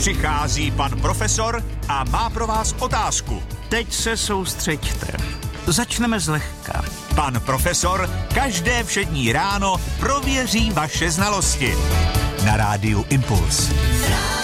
Přichází pan profesor a má pro vás otázku. Teď se soustřeďte. Začneme zlehka. Pan profesor každé všední ráno prověří vaše znalosti. Na rádiu Impuls.